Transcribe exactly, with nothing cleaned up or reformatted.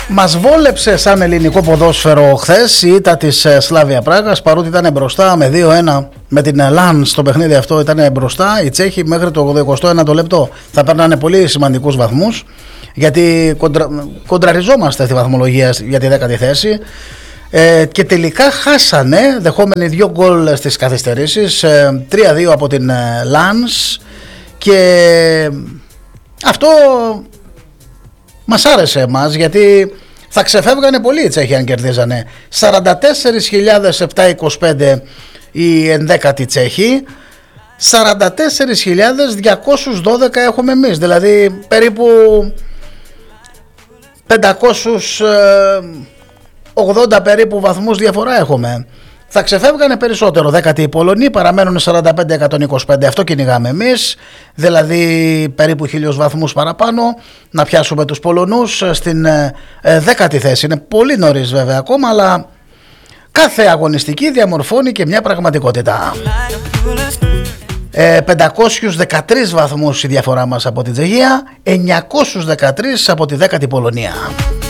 Μας βόλεψε σαν ελληνικό ποδόσφαιρο χθες η ήττα της Σλάβια Πράγας, παρότι ήταν μπροστά με δύο ένα με την Λαν στο παιχνίδι αυτό, ήταν μπροστά. Οι Τσέχοι μέχρι το εικοστό ένατο λεπτό θα παίρνανε πολύ σημαντικούς βαθμούς, γιατί κοντρα, κοντραριζόμαστε στη βαθμολογία για τη δέκατη θέση. Ε, και τελικά χάσανε, δεχόμενοι δύο γκολ στις καθυστερήσεις, ε, τρία δύο από την ε, Λανς, και αυτό μας άρεσε εμάς, γιατί θα ξεφεύγανε πολύ οι Τσέχοι αν κερδίζανε. Σαράντα τέσσερις χιλιάδες επτακόσια είκοσι πέντε η ενδέκατη Τσέχη, σαράντα τέσσερις χιλιάδες διακόσιους δώδεκα έχουμε εμείς, δηλαδή περίπου πεντακόσιους ογδόντα περίπου βαθμούς διαφορά έχουμε. Θα ξεφεύγανε περισσότερο. Δέκατη οι Πολωνοί, παραμένουν σαράντα πέντε εκατόν είκοσι πέντε. Αυτό κυνηγάμε εμείς, δηλαδή περίπου χίλιους βαθμούς παραπάνω. Να πιάσουμε τους Πολωνούς στην ε, δέκατη θέση. Είναι πολύ νωρίς βέβαια ακόμα, αλλά κάθε αγωνιστική διαμορφώνει και μια πραγματικότητα. ε, πεντακόσιους δεκατρείς βαθμούς η διαφορά μας από την Τσεχία, εννιακόσιους δεκατρείς από τη δέκατη Πολωνία.